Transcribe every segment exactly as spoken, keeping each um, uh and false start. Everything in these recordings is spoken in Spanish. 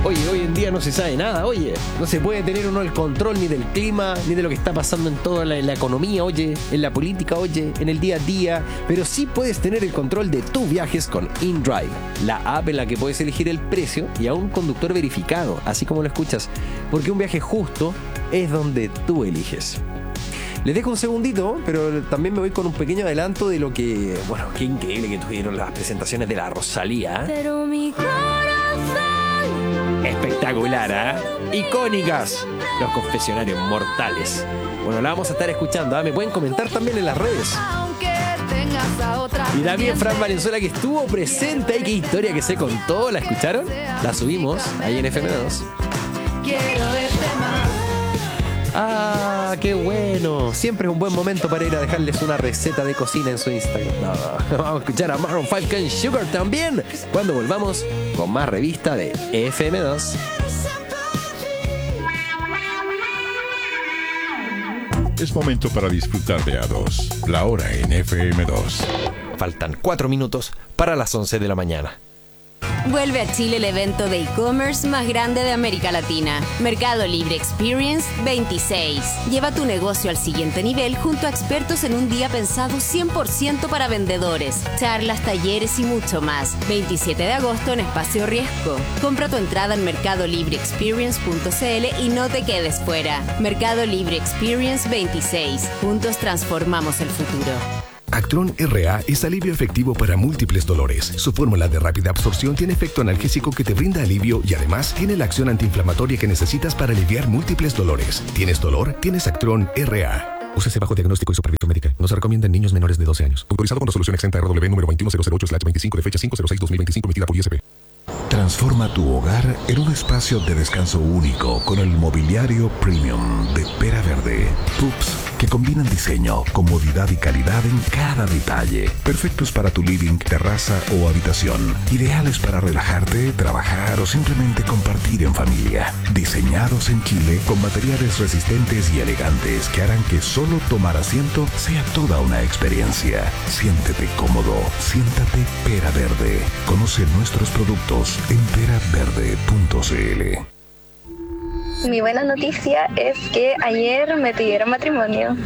Oye, hoy en día no se sabe nada, oye. No se puede tener uno el control ni del clima, ni de lo que está pasando en toda la, la economía, oye, en la política, oye, en el día a día. Pero sí puedes tener el control de tus viajes con InDrive, la app en la que puedes elegir el precio y a un conductor verificado, así como lo escuchas. Porque un viaje justo es donde tú eliges. Les dejo un segundito, pero también me voy con un pequeño adelanto de lo que... Bueno, qué increíble que tuvieron las presentaciones de la Rosalía. Pero mi corazón... Espectacular, ¿eh? Icónicas. Los confesionarios mortales. Bueno, la vamos a estar escuchando, ¿eh? Me pueden comentar también en las redes. Y también Fran Valenzuela, que estuvo presente ahí. Qué historia que se contó. ¿La escucharon? La subimos ahí en F M dos. Quiero verte más. Ah, qué bueno. Siempre es un buen momento para ir a dejarles una receta de cocina en su Instagram. No, vamos a escuchar a Maroon cinco con Sugar también cuando volvamos con más revista de F M dos. Es momento para disfrutar de A dos, la hora en F M dos. Faltan cuatro minutos para las once de la mañana. Vuelve a Chile el evento de e-commerce más grande de América Latina, Mercado Libre Experience veintiséis. Lleva tu negocio al siguiente nivel junto a expertos en un día pensado cien por ciento para vendedores, charlas, talleres y mucho más. veintisiete de agosto en Espacio Riesgo. Compra tu entrada en mercado libre experience punto c l y no te quedes fuera. Mercado Libre Experience veintiséis. Juntos transformamos el futuro. Actron R A es alivio efectivo para múltiples dolores. Su fórmula de rápida absorción tiene efecto analgésico que te brinda alivio y además tiene la acción antiinflamatoria que necesitas para aliviar múltiples dolores. ¿Tienes dolor? Tienes Actron R A. Úsese bajo diagnóstico y supervisión médica. No se recomienda en niños menores de doce años. Autorizado con resolución exenta R W número veintiuno mil ocho veinticinco de fecha cinco cero seis dos mil veinticinco emitida por I S P. Transforma tu hogar en un espacio de descanso único con el mobiliario premium de Pera Verde. Pups que combinan diseño, comodidad y calidad en cada detalle. Perfectos para tu living, terraza o habitación. Ideales para relajarte, trabajar o simplemente compartir en familia. Diseñados en Chile con materiales resistentes y elegantes que harán que solo tomar asiento sea toda una experiencia. Siéntete cómodo, siéntate Pera Verde. Conoce nuestros productos en pera verde punto c l. Mi buena noticia es que ayer me pidieron matrimonio.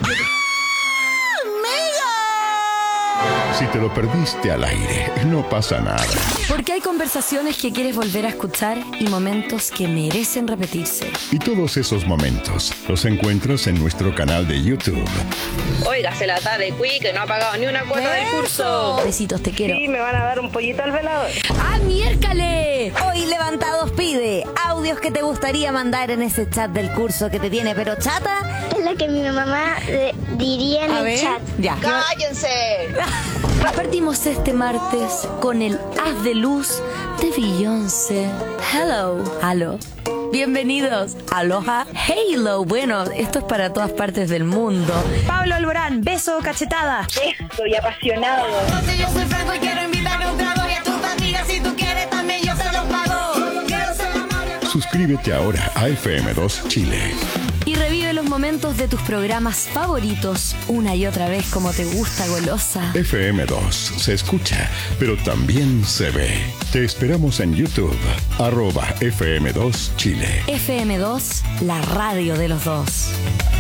Si te lo perdiste al aire, no pasa nada. Porque hay conversaciones que quieres volver a escuchar y momentos que merecen repetirse. Y todos esos momentos los encuentras en nuestro canal de YouTube. Oiga, se la está de Cui que no ha pagado ni una cuota del curso. Besitos, te quiero. Sí, me van a dar un pollito al velador. ¡Ah, miércale! Hoy Levantados pide audios que te gustaría mandar en ese chat del curso que te tiene pero chata. Es lo que mi mamá eh, diría en A el ver, chat. ya. ¡Cállense! Partimos este martes con el haz de luz de Beyoncé. Hello, aló. Bienvenidos, aloha, halo. Bueno, esto es para todas partes del mundo. Pablo Alborán, beso, cachetada. Estoy apasionado. Yo soy Franco y quiero invitarme a un trago y a tus amigas. Si tú quieres también yo se los pago. Quiero ser la novia. Suscríbete ahora a F M dos Chile. Y revive los momentos de tus programas favoritos una y otra vez como te gusta, golosa. F M dos se escucha, pero también se ve. Te esperamos en YouTube, arroba F M dos Chile. F M dos, la radio de los dos.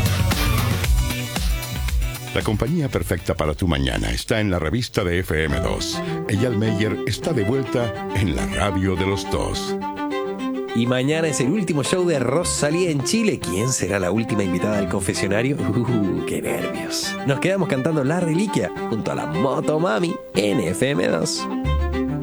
La compañía perfecta para tu mañana está en la revista de F M dos. Eyal Meyer está de vuelta en la radio de los dos. Y mañana es el último show de Rosalía en Chile. ¿Quién será la última invitada al confesionario? Uh, ¡Qué nervios! Nos quedamos cantando La Reliquia junto a la Motomami en F M dos.